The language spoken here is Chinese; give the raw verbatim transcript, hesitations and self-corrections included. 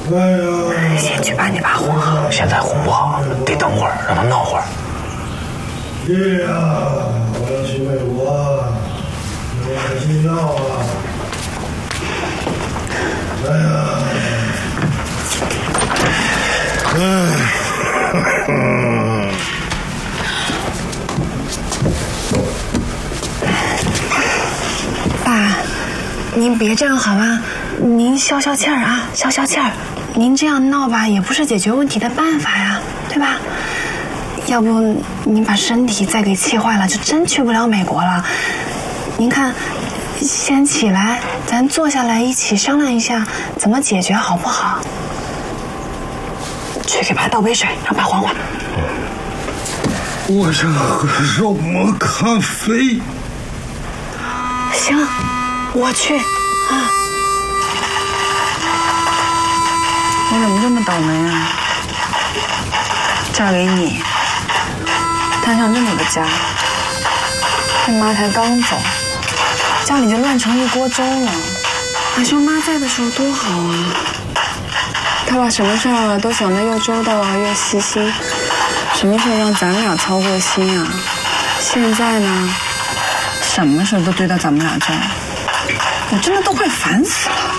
先去把你爸哄好。 现在哄不好，得等会儿，让他闹会儿。 爹呀，我要去美国，有买机票啊！哎呀，哎， 爸，您别这样好吗？您消消气儿啊，消消气儿。您这样闹吧，也不是解决问题的办法呀，对吧？要不您把身体再给气坏了，就真去不了美国了。您看，先起来，咱坐下来一起商量一下怎么解决，好不好？去给爸倒杯水，让爸缓缓。 我想喝肉末咖啡。 行，我去啊。 我怎么这么倒霉啊？嫁给你，摊上这么个家，这妈才刚走，家里就乱成一锅粥了。 还说妈在的时候多好啊， 她把什么事儿都想得又周到啊，又细心，什么事让咱俩操过心啊？现在呢，什么事都堆到咱们俩这儿，我真的都快烦死了。